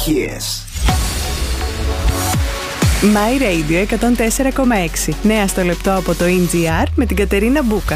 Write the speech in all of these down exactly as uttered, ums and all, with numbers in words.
επιτυχίες. My Radio εκατόν τέσσερα κόμμα έξι. Νέα στο λεπτό από το ι τζι αρ με την Κατερίνα Μπούκα.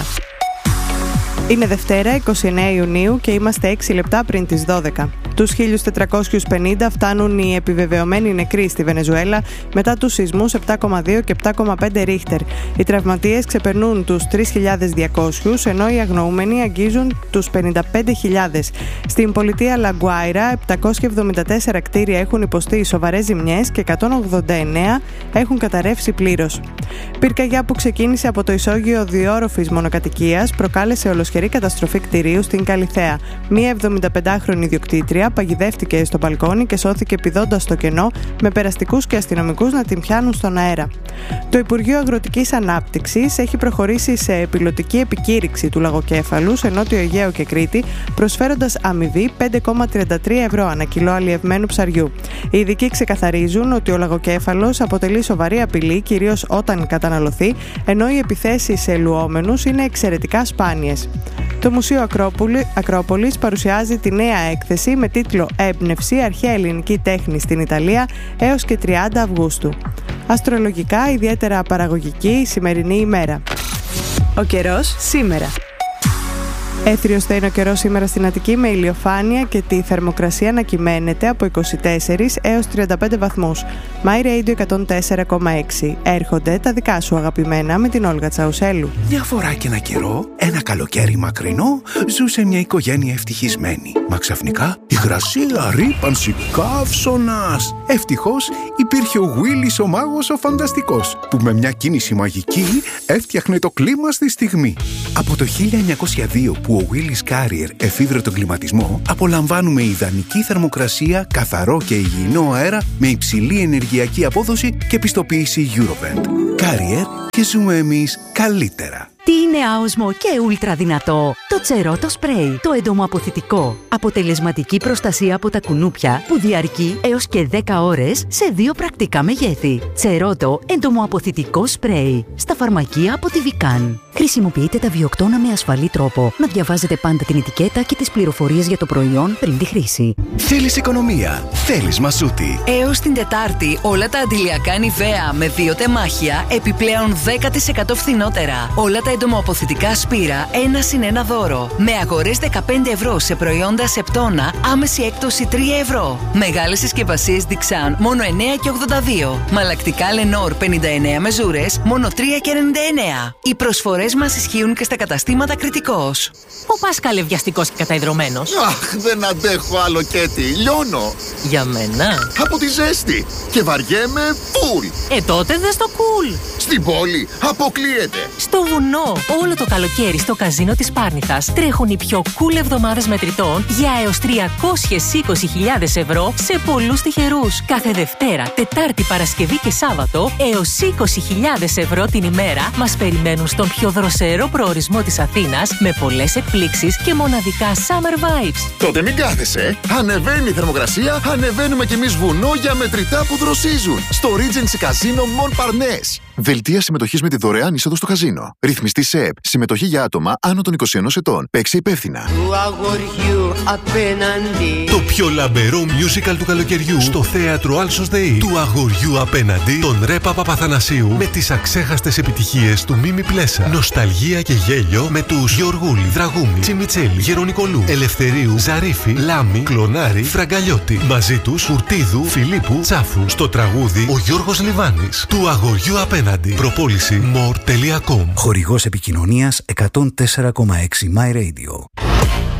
Είναι Δευτέρα, είκοσι εννέα Ιουνίου και είμαστε έξι λεπτά πριν τις δώδεκα. Τους χίλια τετρακόσιους πενήντα φτάνουν οι επιβεβαιωμένοι νεκροί στη Βενεζουέλα μετά τους σεισμούς επτά κόμμα δύο και επτά κόμμα πέντε ρίχτερ. Οι τραυματίες ξεπερνούν τους τρεις χιλιάδες διακόσιους, ενώ οι αγνοούμενοι αγγίζουν τους πενήντα πέντε χιλιάδες. Στην πολιτεία Λαγκουάιρα, επτακόσια εβδομήντα τέσσερα κτίρια έχουν υποστεί σοβαρές ζημιές και εκατόν ογδόντα εννέα έχουν καταρρεύσει πλήρως. Πυρκαγιά που ξεκίνησε από το ισόγειο διόροφης μονοκατοικίας προκάλεσε ολοσχερή καταστροφή κτηρίου στην Καλιθέα. Μία εβδομηνταπεντάχρονη ιδιοκτήτρια παγιδεύτηκε στο μπαλκόνι και σώθηκε πηδώντας στο κενό, με περαστικούς και αστυνομικούς να την πιάνουν στον αέρα. Το Υπουργείο Αγροτικής Ανάπτυξης έχει προχωρήσει σε πιλωτική επικήρυξη του λαγοκέφαλου σε Νότιο Αιγαίο και Κρήτη, προσφέροντας αμοιβή πέντε κόμμα τριάντα τρία ευρώ ανά κιλό αλλιευμένου ψαριού. Οι ειδικοί ξεκαθαρίζουν ότι ο λαγοκέφαλος αποτελεί σοβαρή απειλή, κυρίως όταν καταναλωθεί, ενώ οι επιθέσεις σε λουόμενους είναι εξαιρετικά σπάνιες. Το Μουσείο Ακρόπολη, Ακρόπολης παρουσιάζει τη νέα έκθεση με τίτλο «Έμπνευση, αρχαία ελληνική τέχνη στην Ιταλία έως και τριάντα Αυγούστου». Αστρολογικά, ιδιαίτερα παραγωγική η σημερινή ημέρα. Ο καιρός σήμερα. Έθριος θα είναι ο καιρός σήμερα στην Αττική με ηλιοφάνεια και τη θερμοκρασία να κυμαίνεται από είκοσι τέσσερα έως τριάντα πέντε βαθμούς. My Radio εκατόν τέσσερα κόμμα έξι. Έρχονται τα δικά σου αγαπημένα με την Όλγα Τσαουσέλου. Μια φορά και ένα καιρό, ένα καλοκαίρι μακρινό, ζούσε μια οικογένεια ευτυχισμένη. Μα ξαφνικά υγρασία, ρύπανση, καύσωνας. Ευτυχώς υπήρχε ο Γουίλης ο μάγος ο φανταστικός, που με μια κίνηση μαγική έφτιαχνε το κλίμα στη στιγμή. Από το χίλια εννιακόσια δύο που ο Willis Carrier εφήβρε τον κλιματισμό, απολαμβάνουμε ιδανική θερμοκρασία, καθαρό και υγιεινό αέρα με υψηλή ενεργειακή απόδοση και πιστοποίηση Eurovent. Carrier, και ζούμε εμείς καλύτερα. Τι είναι άοσμο και ούλτρα δυνατό? Το Τσερότο Σπρέι, το εντομοαποθητικό. Αποτελεσματική προστασία από τα κουνούπια που διαρκεί έως και δέκα ώρες σε δύο πρακτικά μεγέθη. Τσερότο εντομοαποθητικό σπρέι. Στα φαρμακεία από τη Βικάν. Χρησιμοποιείτε τα βιοκτώνα με ασφαλή τρόπο. Να διαβάζετε πάντα την ετικέτα και τις πληροφορίες για το προϊόν πριν τη χρήση. Θέλεις οικονομία? Θέλεις Μασούτη? Έως την Τετάρτη όλα τα αντιλιακά Νιβέα με δύο τεμάχια επιπλέον δέκα τοις εκατό φθηνότερα. Όλα τα εντομοαποθητικά Σπύρα ένα συν ένα δώρο. Με αγορές δεκαπέντε ευρώ σε προϊόντα Σεπτόνα, άμεση έκπτωση τρία ευρώ. Μεγάλες συσκευασίες Dixan μόνο εννέα και ογδόντα δύο. Μαλακτικά Lenor πενήντα εννέα μεζούρες μόνο τρία και ενενήντα εννέα. Οι προσφορές μας ισχύουν και στα καταστήματα Κρητικός. Ο Πάσχαλε βιαστικός και καταϊδρωμένος. Αχ, δεν αντέχω άλλο Κέτι, λιώνω. Για μένα? Από τη ζέστη. Και βαριέμαι φουλ. Ε, τότε δες το cool. Στην πόλη αποκλείεται. Στο βουνό, όλο το καλοκαίρι στο καζίνο της Πάρνηθας τρέχουν οι πιο cool εβδομάδες μετρητών για έως τριακόσιες είκοσι χιλιάδες ευρώ σε πολλούς τυχερούς. Κάθε Δευτέρα, Τετάρτη, Παρασκευή και Σάββατο έως είκοσι χιλιάδες ευρώ την ημέρα μας περιμένουν στον πιο δροσερό προορισμό της Αθήνας με πολλές εκπλήξεις και μοναδικά summer vibes. Τότε μην κάθεσαι. Ανεβαίνει η θερμοκρασία, ανεβαίνουμε κι εμείς βουνό για μετρητά που δροσίζουν. Στο Regency Casino Montparnasse. Δελτία συμμετοχής με τη δωρεάν είσοδο στο καζίνο. Ρυθμιστή ΣΕΠ. Συμμετοχή για άτομα άνω των είκοσι ενός ετών. Παίξε υπεύθυνα. Του αγοριού απέναντι. Το πιο λαμπερό musical του καλοκαιριού στο θέατρο Άλσος ΔΕΗ. Του αγοριού απέναντι, τον Ρέπα Παπαθανασίου με τις αξέχαστες επιτυχίες του Μίμη Πλέσα. Νοσταλγία και γέλιο με τους Γεωργούλη, Δραγούμη, Τσιμιτσέλη, Γερονικολού, Ελευθερίου, Ζαρίφη, Λάμη, Κλονάρη, Φραγκαλιώτη. Μαζί τους Κουρτίδου, Φιλίππου, Τσάφου. Στο τραγούδι ο Γιώργος Λιβάνης. Του αγοριού απέναντι. Προπόληση more τελεία com. Χορηγός επικοινωνίας εκατόν τέσσερα κόμμα έξι My Radio.